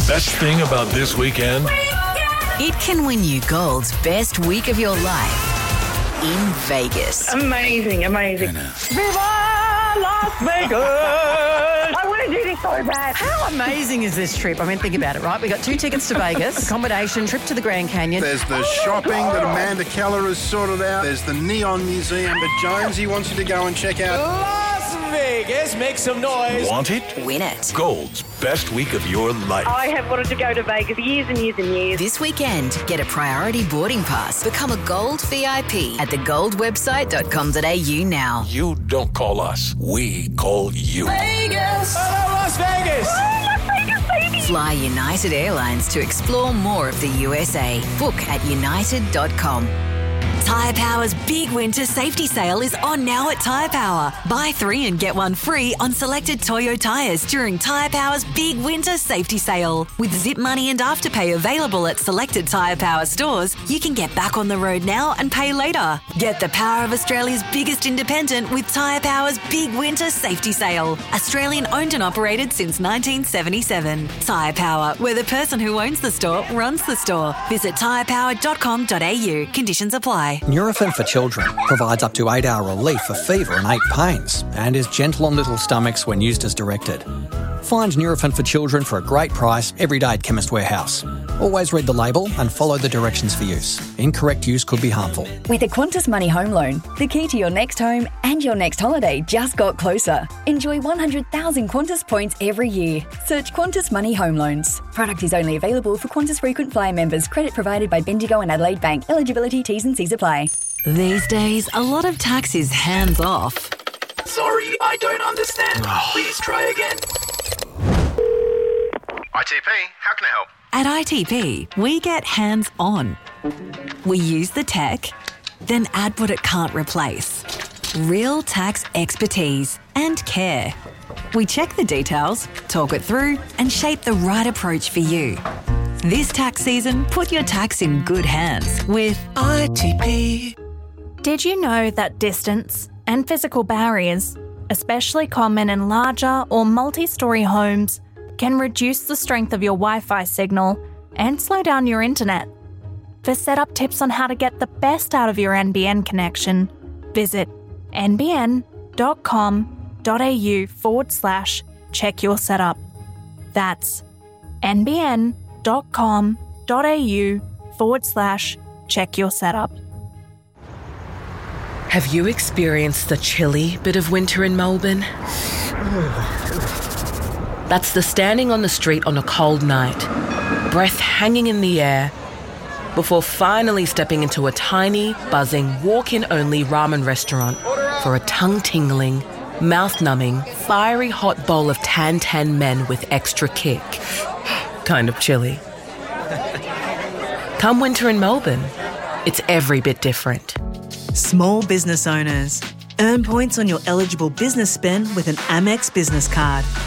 best thing about this weekend? It can win you Gold's best week of your life in Vegas. Amazing. Viva Las Vegas! I want to do this so bad. How amazing is this trip? I mean, think about it, right? We got 2 tickets to Vegas, accommodation, trip to the Grand Canyon. There's the shopping that Amanda Keller has sorted out. There's the Neon Museum that Jonesy wants you to go and check out. Las Vegas, make some noise. Want it? Win it. Gold's best week of your life. I have wanted to go to Vegas for years and years and years. This weekend, get a priority boarding pass. Become a Gold VIP at thegoldwebsite.com.au now. You don't call us. We call you. Vegas! Hello, Las Vegas! Fly United Airlines to explore more of the USA. Book at united.com. Tyre Power's big winter safety sale is on now at Tyre Power. Buy 3 and get 1 free on selected Toyo tyres during Tyre Power's big winter safety sale. With Zip Money and Afterpay available at selected Tyre Power stores, you can get back on the road now and pay later. Get the power of Australia's biggest independent with Tyre Power's big winter safety sale. Australian owned and operated since 1977. Tyre Power, where the person who owns the store runs the store. Visit tyrepower.com.au. Conditions apply. Nurofen for Children provides up to 8-hour relief for fever and ache pains and is gentle on little stomachs when used as directed. Find Nurofen for Children for a great price every day at Chemist Warehouse. Always read the label and follow the directions for use. Incorrect use could be harmful. With a Qantas Money Home Loan, the key to your next home and your next holiday just got closer. Enjoy 100,000 Qantas points every year. Search Qantas Money Home Loans. Product is only available for Qantas Frequent Flyer members. Credit provided by Bendigo and Adelaide Bank. Eligibility, T's and C's apply. These days, a lot of tax is hands off. Sorry, I don't understand. Please try again. ITP, how can I help? At ITP, we get hands on. We use the tech, then add what it can't replace. Real tax expertise and care. We check the details, talk it through, and shape the right approach for you. This tax season, put your tax in good hands with ITP. Did you know that distance and physical barriers, especially common in larger or multi-storey homes, can reduce the strength of your Wi-Fi signal and slow down your internet? For setup tips on how to get the best out of your NBN connection, visit nbn.com.au/check your setup. That's nbn.com.au/check your setup. Have you experienced the chilly bit of winter in Melbourne? That's the standing on the street on a cold night, breath hanging in the air, before finally stepping into a tiny, buzzing, walk-in-only ramen restaurant for a tongue-tingling, mouth-numbing, fiery hot bowl of tan men with extra kick. Kind of chilly. Come winter in Melbourne, it's every bit different. Small business owners. Earn points on your eligible business spend with an Amex business card.